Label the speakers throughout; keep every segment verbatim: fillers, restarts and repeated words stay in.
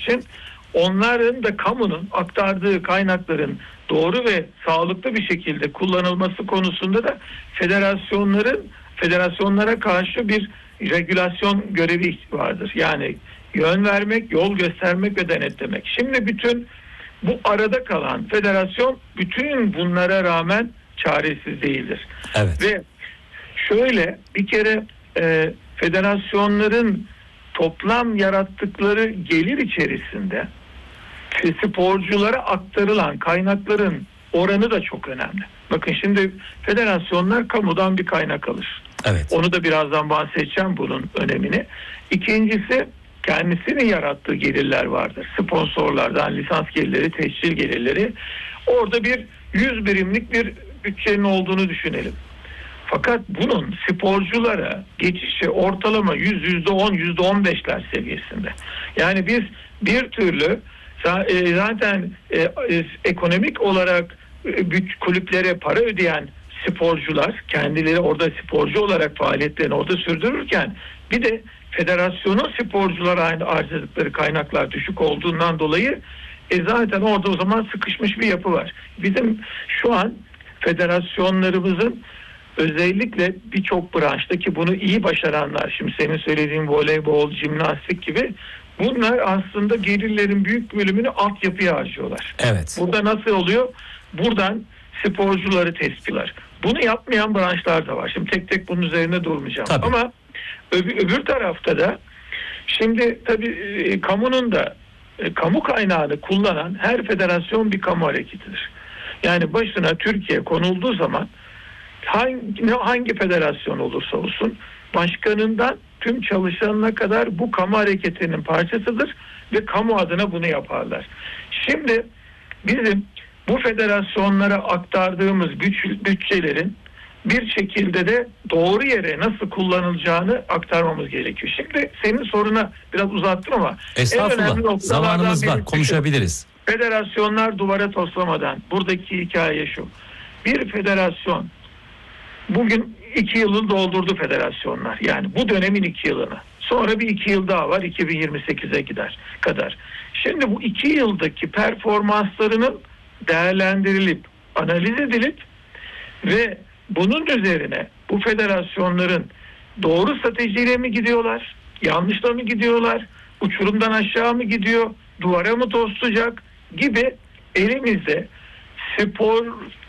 Speaker 1: için onların da kamunun aktardığı kaynakların doğru ve sağlıklı bir şekilde kullanılması konusunda da federasyonların federasyonlara karşı bir regülasyon görevi vardır. Yani yön vermek, yol göstermek ve denetlemek. Şimdi bütün bu arada kalan federasyon bütün bunlara rağmen çaresiz değildir.
Speaker 2: Evet.
Speaker 1: Ve şöyle bir kere e, federasyonların toplam yarattıkları gelir içerisinde sporculara aktarılan kaynakların oranı da çok önemli. Bakın şimdi federasyonlar kamudan bir kaynak alır.
Speaker 2: Evet.
Speaker 1: Onu da birazdan bahsedeceğim bunun önemini. İkincisi kendisinin yarattığı gelirler vardır. Sponsorlardan lisans gelirleri, teşkil gelirleri. Orada bir yüz birimlik bir bütçenin olduğunu düşünelim. Fakat bunun sporculara geçişi ortalama yüz, yüzde on, yüzde on beşler seviyesinde. Yani biz bir türlü zaten ekonomik olarak kulüplere para ödeyen sporcular kendileri orada sporcu olarak faaliyetlerini orada sürdürürken bir de federasyonun sporculara harcadıkları kaynaklar düşük olduğundan dolayı e zaten orada o zaman sıkışmış bir yapı var. Bizim şu an federasyonlarımızın özellikle birçok branşta ki bunu iyi başaranlar, şimdi senin söylediğin voleybol, jimnastik gibi, bunlar aslında gelirlerin büyük bölümünü altyapıya harcıyorlar.
Speaker 2: Evet.
Speaker 1: Burada nasıl oluyor? Buradan sporcuları tespitler. Bunu yapmayan branşlar da var. Şimdi tek tek bunun üzerine durmayacağım.
Speaker 2: Tabii.
Speaker 1: Ama öbür, öbür tarafta da şimdi tabii e, kamunun da e, kamu kaynağını kullanan her federasyon bir kamu hareketidir. Yani başına Türkiye konulduğu zaman hangi, hangi federasyon olursa olsun başkanından tüm çalışanına kadar bu kamu hareketinin parçasıdır ve kamu adına bunu yaparlar. Şimdi bizim bu federasyonlara aktardığımız bütçelerin bir şekilde de doğru yere nasıl kullanılacağını aktarmamız gerekiyor. Şimdi senin soruna biraz uzattım ama
Speaker 2: estağfurullah, zamanımız var, konuşabiliriz.
Speaker 1: Federasyonlar duvara toslamadan buradaki hikaye şu: bir federasyon bugün iki yılı doldurdu federasyonlar, yani bu dönemin iki yılını, sonra bir iki yıl daha var, iki bin yirmi sekize gider kadar. Şimdi bu iki yıldaki performanslarının değerlendirilip analiz edilip ve bunun üzerine bu federasyonların doğru stratejiyle mi gidiyorlar, yanlışla mı gidiyorlar, uçurumdan aşağı mı gidiyor, duvara mı toslayacak gibi elimizde spor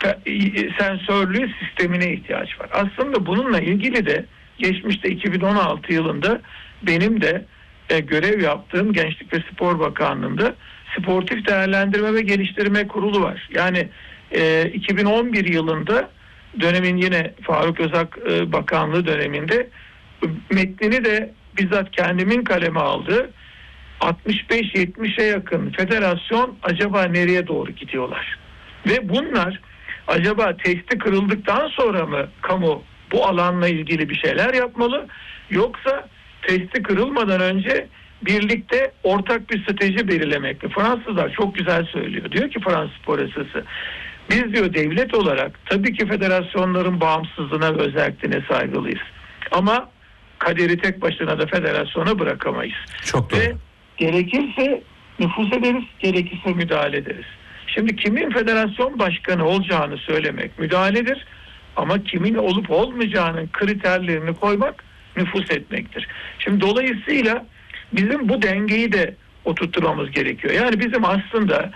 Speaker 1: sensörlü sistemine ihtiyaç var. Aslında bununla ilgili de geçmişte iki bin on altı yılında benim de e, görev yaptığım Gençlik ve Spor Bakanlığı'nda Sportif Değerlendirme ve Geliştirme Kurulu var. Yani e, iki bin on bir yılında dönemin yine Faruk Özak e, Bakanlığı döneminde metnini de bizzat kendimin kaleme aldığı altmış beş yetmişe yakın federasyon acaba nereye doğru gidiyorlar? Ve bunlar acaba testi kırıldıktan sonra mı kamu bu alanla ilgili bir şeyler yapmalı, yoksa testi kırılmadan önce birlikte ortak bir strateji belirlemek mi? Fransızlar çok güzel söylüyor. Diyor ki Fransız Spor Yasası, biz diyor devlet olarak tabii ki federasyonların bağımsızlığına ve özelliğine saygılıyız. Ama kaderi tek başına da federasyona bırakamayız.
Speaker 2: Çok doğru.
Speaker 1: Ve gerekirse nüfuz ederiz, gerekirse müdahale ederiz. Şimdi kimin federasyon başkanı olacağını söylemek müdahaledir. Ama kimin olup olmayacağının kriterlerini koymak nüfuz etmektir. Şimdi dolayısıyla bizim bu dengeyi de oturtmamız gerekiyor. Yani bizim aslında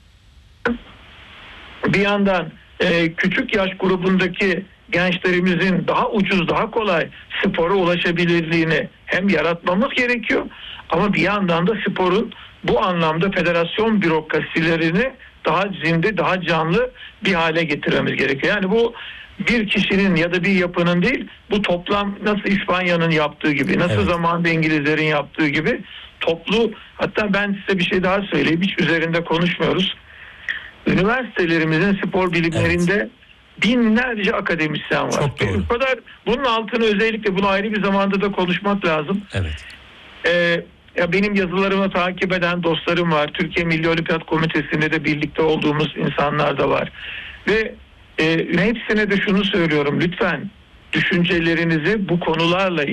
Speaker 1: bir yandan e, küçük yaş grubundaki gençlerimizin daha ucuz, daha kolay spora ulaşabilirliğini hem yaratmamız gerekiyor, ama bir yandan da sporun bu anlamda federasyon bürokrasilerini daha zinde, daha canlı bir hale getirmemiz gerekiyor. Yani bu bir kişinin ya da bir yapının değil, bu toplam, nasıl İspanya'nın yaptığı gibi, nasıl evet. zamanında İngilizlerin yaptığı gibi toplu. Hatta ben size bir şey daha söyleyeyim, hiç üzerinde konuşmuyoruz. Üniversitelerimizin spor bilimlerinde evet. binlerce akademisyen var.
Speaker 2: Çok doğru.
Speaker 1: Bu kadar, bunun altını özellikle bunu ayrı bir zamanda da konuşmak lazım.
Speaker 2: Evet.
Speaker 1: Ee, ya benim yazılarımı takip eden dostlarım var. Türkiye Milli Olimpiyat Komitesi'nde de birlikte olduğumuz insanlar da var. Ve e, hepsine de şunu söylüyorum: lütfen düşüncelerinizi bu konularla